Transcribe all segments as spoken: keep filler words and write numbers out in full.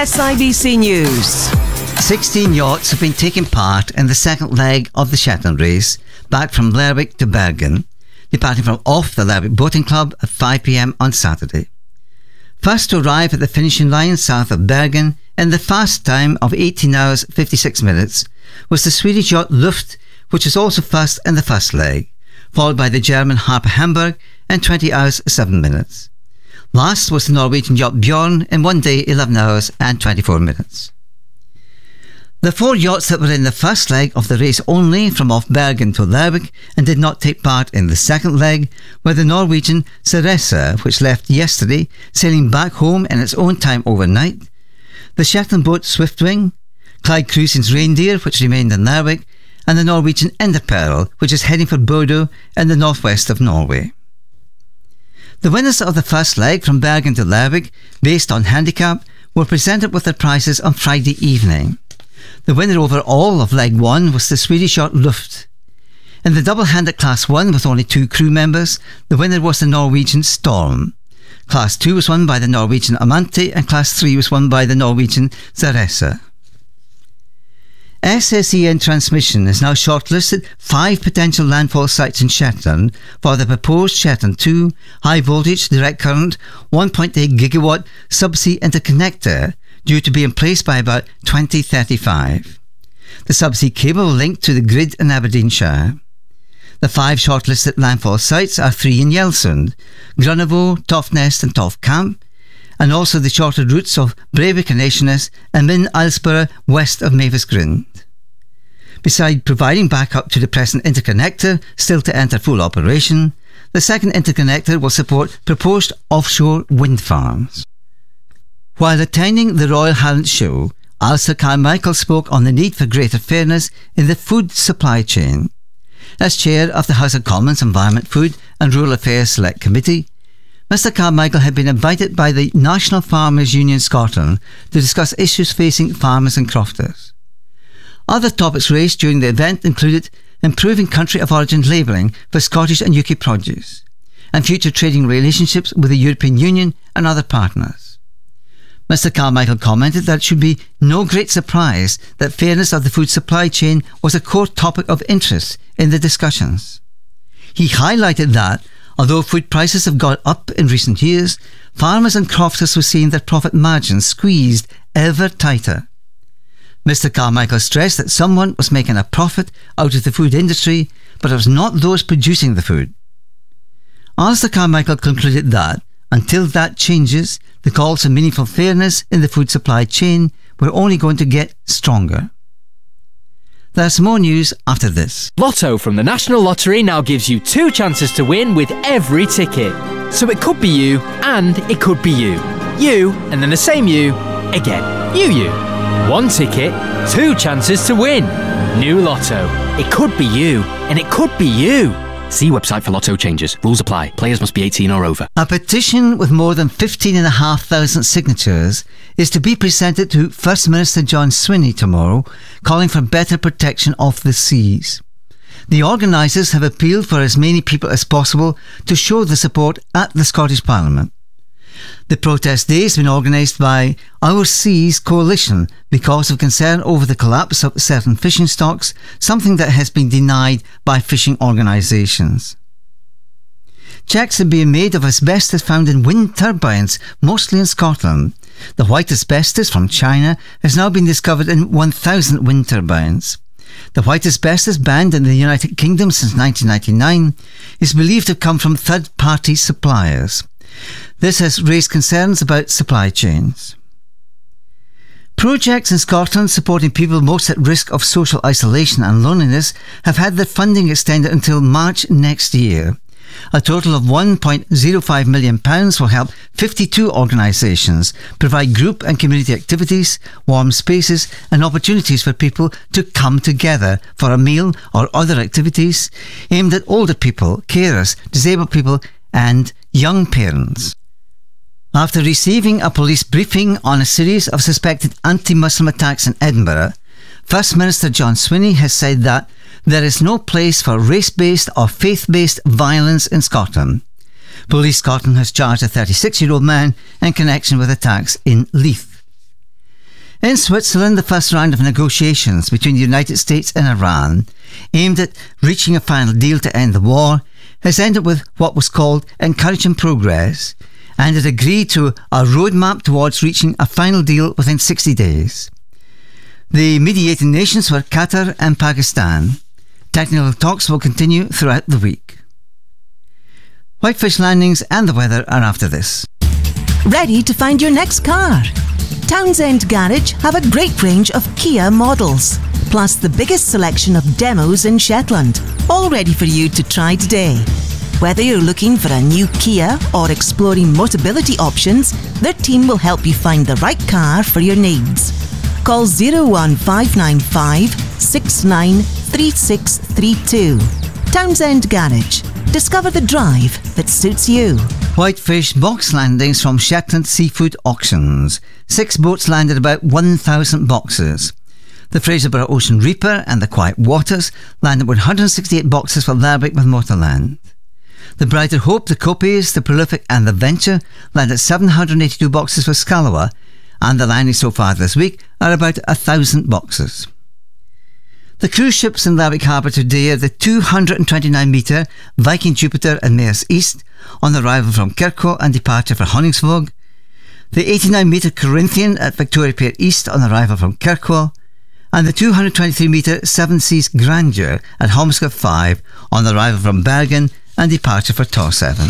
S I B C News. sixteen yachts have been taking part in the second leg of the Shetland race, back from Lerwick to Bergen, departing from off the Lerwick Boating Club at five p m on Saturday. First to arrive at the finishing line south of Bergen in the fast time of eighteen hours fifty-six minutes was the Swedish yacht Luft, which was also first in the first leg, followed by the German Harper Hamburg in twenty hours seven minutes. Last was the Norwegian yacht Bjorn in one day eleven hours and twenty-four minutes. The four yachts that were in the first leg of the race only from off Bergen to Lerwick and did not take part in the second leg were the Norwegian Ceresa, which left yesterday, sailing back home in its own time overnight, the Shetland boat Swiftwing, Clyde Cruising's Reindeer, which remained in Lerwick, and the Norwegian Enderpearl, which is heading for Bodo in the northwest of Norway. The winners of the first leg from Bergen to Lerwick, based on handicap, were presented with their prizes on Friday evening. The winner overall of leg one was the Swedish yacht Luft. In the double-handed Class one with only two crew members, the winner was the Norwegian Storm. Class two was won by the Norwegian Amante and Class three was won by the Norwegian Ceresa. S S E N Transmission has now shortlisted five potential landfall sites in Shetland for the proposed Shetland two high-voltage direct current one point eight gigawatt subsea interconnector due to be in place by about twenty thirty-five. The subsea cable will link to the grid in Aberdeenshire. The five shortlisted landfall sites are three in Yelsund, Grunnevo, Toftnest and Toft Camp, and also the shorter routes of Breivik and Nationess and Min Aylesborough west of Mavis Grind. Beside providing backup to the present interconnector, still to enter full operation, the second interconnector will support proposed offshore wind farms. While attending the Royal Highland Show, Alistair Carmichael spoke on the need for greater fairness in the food supply chain. As chair of the House of Commons Environment, Food and Rural Affairs Select Committee, Mr Carmichael had been invited by the National Farmers Union Scotland to discuss issues facing farmers and crofters. Other topics raised during the event included improving country of origin labelling for Scottish and U K produce, and future trading relationships with the European Union and other partners. Mr Carmichael commented that it should be no great surprise that fairness of the food supply chain was a core topic of interest in the discussions. He highlighted that, although food prices have gone up in recent years, farmers and crofters were seeing their profit margins squeezed ever tighter. Mr Carmichael stressed that someone was making a profit out of the food industry, but it was not those producing the food. Alistair Carmichael concluded that, until that changes, the calls for meaningful fairness in the food supply chain were only going to get stronger. There's more news after this. Lotto from the National Lottery now gives you two chances to win with every ticket. So it could be you and it could be you. You and then the same you again. You, you. One ticket, two chances to win. New Lotto. It could be you and it could be you. See website for Lotto changes. Rules apply. Players must be eighteen or over. A petition with more than fifteen and a half thousand signatures is to be presented to First Minister John Swinney tomorrow, calling for better protection of the seas. The organisers have appealed for as many people as possible to show the support at the Scottish Parliament. The protest day has been organised by Our Seas Coalition because of concern over the collapse of certain fishing stocks, something that has been denied by fishing organisations. Checks are being made of asbestos found in wind turbines, mostly in Scotland. The white asbestos from China has now been discovered in one thousand wind turbines. The white asbestos, banned in the United Kingdom since nineteen ninety-nine, is believed to have come from third-party suppliers. This has raised concerns about supply chains. Projects in Scotland supporting people most at risk of social isolation and loneliness have had their funding extended until March next year. A total of one point zero five million pounds will help fifty-two organisations provide group and community activities, warm spaces and opportunities for people to come together for a meal or other activities aimed at older people, carers, disabled people and young parents. After receiving a police briefing on a series of suspected anti-Muslim attacks in Edinburgh, First Minister John Swinney has said that there is no place for race-based or faith-based violence in Scotland. Police Scotland has charged a thirty-six-year-old man in connection with attacks in Leith. In Switzerland, the first round of negotiations between the United States and Iran, aimed at reaching a final deal to end the war, has ended with what was called encouraging progress, and it agreed to a roadmap towards reaching a final deal within sixty days. The mediating nations were Qatar and Pakistan. Technical talks will continue throughout the week. Whitefish landings and the weather are after this. Ready to find your next car? Townsend Garage have a great range of Kia models, plus the biggest selection of demos in Shetland, all ready for you to try today. Whether you're looking for a new Kia or exploring Motability options, their team will help you find the right car for your needs. Call zero one five nine five, six nine three six three two. Townsend Garage. Discover the drive that suits you. Whitefish box landings from Shetland Seafood Auctions. Six boats landed about one thousand boxes. The Fraserburgh Ocean Reaper and the Quiet Waters landed one hundred sixty-eight boxes for Lerwick with Motorland. The Brighter Hope, the Copies, the Prolific and the Venture landed seven hundred eighty-two boxes for Scalawa, and the landings so far this week are about one thousand boxes. The cruise ships in Lerwick Harbour today are the two hundred twenty-nine metre Viking Jupiter and Maersk East on arrival from Kirkwall and departure for Honningsvåg, the eighty-nine metre Corinthian at Victoria Pier East on arrival from Kirkwall, and the two hundred twenty-three metre Seven Seas Grandeur at Holmescliff five on arrival from Bergen and departure for Torseven.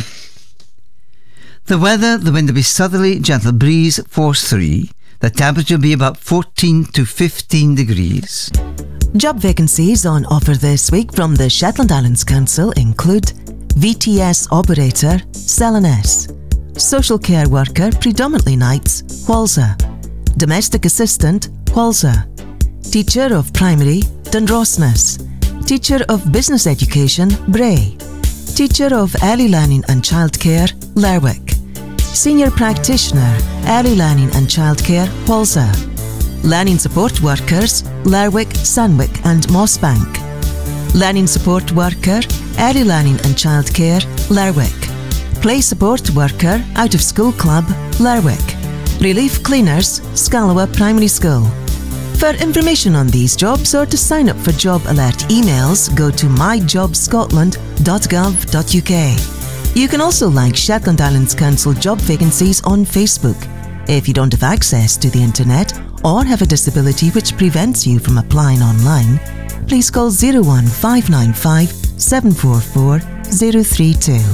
The weather, the wind will be southerly, gentle breeze, force three. The temperature will be about fourteen to fifteen degrees. Job vacancies on offer this week from the Shetland Islands Council include V T S Operator, Selenes, Social Care Worker, predominantly nights, Walser, Domestic Assistant, Walser, Teacher of Primary, Dundrosnes, Teacher of Business Education, Bray, Teacher of Early Learning and Childcare, Lerwick, Senior Practitioner, Early Learning and Childcare, Walser, Learning Support Workers, Lerwick, Sandwick and Mossbank, Learning Support Worker, Early Learning and Childcare, Lerwick, Play Support Worker, Out of School Club, Lerwick, Relief Cleaners, Scalawa Primary School. For information on these jobs or to sign up for job alert emails, go to my job scotland dot gov dot u k. You can also like Shetland Islands Council job vacancies on Facebook. If you don't have access to the internet or have a disability which prevents you from applying online, please call zero one five nine five, seven four four, zero three two.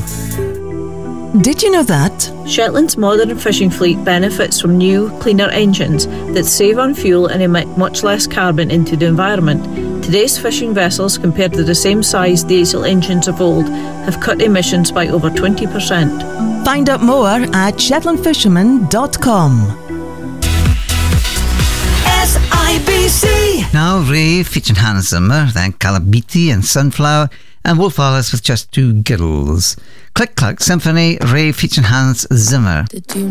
Did you know that? Shetland's modern fishing fleet benefits from new, cleaner engines that save on fuel and emit much less carbon into the environment. Today's fishing vessels, compared to the same size diesel engines of old, have cut emissions by over twenty percent. Find out more at shetland fisherman dot com. S I B C. Now Ray featuring Hans Zimmer, then Calabiti and Sunflower, and Wolf Alice with Just Two Girls. Click Clack Symphony, Ray featuring Hans Zimmer.